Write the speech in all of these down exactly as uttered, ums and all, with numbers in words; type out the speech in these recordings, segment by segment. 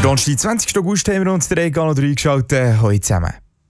Donnerstag, zwanzigsten August, haben wir uns den Kanal drei geschaltet. Hallo zusammen.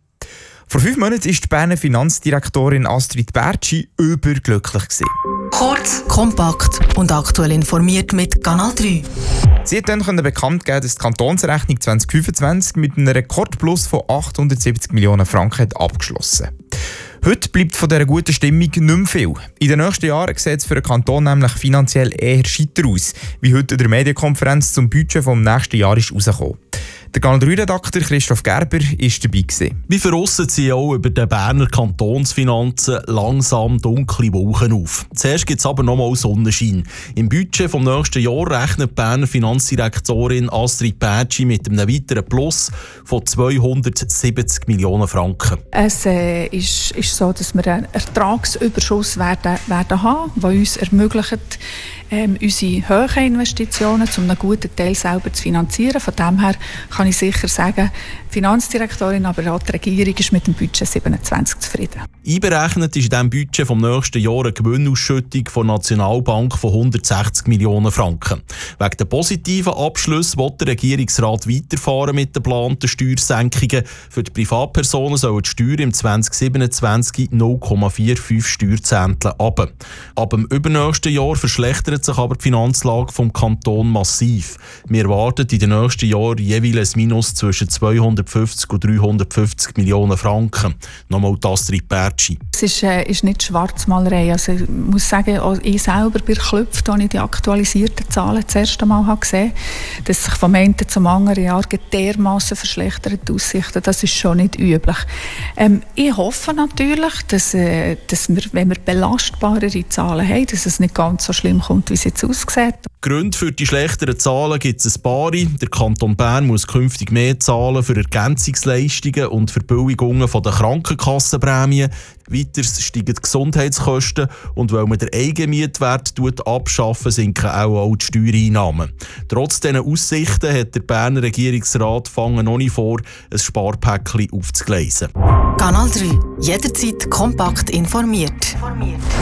Vor fünf Monaten war die Berner Finanzdirektorin Astrid Bertschi überglücklich gewesen. Kurz, kompakt und aktuell informiert mit Kanal drei. Sie hat dann bekannt gegeben, dass die Kantonsrechnung zwanzig fünfundzwanzig mit einem Rekordplus von achthundertsiebzig Millionen Franken hat abgeschlossen. Heute bleibt von dieser guten Stimmung nicht mehr viel. In den nächsten Jahren sieht es für den Kanton nämlich finanziell eher scheiter aus, wie heute in der Medienkonferenz zum Budget vom nächsten Jahr ist rausgekommen. Der Kanal drei Redakteur Christoph Gerber war dabei gewesen. Wie verrissen sie auch über den Berner Kantonsfinanzen langsam dunkle Wolken auf. Zuerst gibt es aber nochmal Sonnenschein. Im Budget vom nächsten Jahr rechnet die Berner Finanzdirektorin Astrid Bertschi mit einem weiteren Plus von zweihundertsiebzig Millionen Franken. Es äh, ist, ist so, dass wir einen Ertragsüberschuss werden, werden haben, der uns ermöglicht, ähm, unsere hohen Investitionen zu einem guten Teil selber zu finanzieren. Von dem her kann ich sicher sagen, die Finanzdirektorin, aber auch die Regierung ist mit dem Budget siebenundzwanzig zufrieden. Einberechnet ist in diesem Budget vom nächsten Jahr eine Gewinnausschüttung von der Nationalbank von hundertsechzig Millionen Franken. Wegen der positiven Abschlüsse will der Regierungsrat weiterfahren mit den geplanten Steuersenkungen. Für die Privatpersonen sollen die Steuern im zwanzig siebenundzwanzig null Komma fünfundvierzig Steuerzehntel runter. Ab dem übernächsten Jahr verschlechtert sich aber die Finanzlage vom Kanton massiv. Wir erwarten in den nächsten Jahren jeweils ein Minus zwischen zweihundertfünfzig und dreihundertfünfzig Millionen Franken. Nochmal die Astrid Bertschi. Es ist, äh, ist nicht Schwarzmalerei. Also ich muss sagen, auch ich selber bin erschöpft, als ich die aktualisierten Zahlen das erste Mal habe gesehen habe, dass sich vom einen zum anderen Jahr dermassen verschlechtert Aussichten. Das ist schon nicht üblich. Ähm, ich hoffe natürlich, dass, äh, dass wir, wenn wir belastbarere Zahlen haben, dass es nicht ganz so schlimm kommt, wie es jetzt aussieht. Gründe für die schlechteren Zahlen gibt es ein paar. Der Kanton Bern muss künftig mehr zahlen für Ergänzungsleistungen und Verbilligungen von der Krankenkassenprämien. Weiter steigen die Gesundheitskosten und weil man den Eigenmietwert abschaffen, sinken auch, auch die Steuereinnahmen. Trotz diesen Aussichten hat der Berner Regierungsrat fangen noch nicht vor, ein Sparpäckchen aufzugleisen. Kanal drei. Jederzeit kompakt informiert.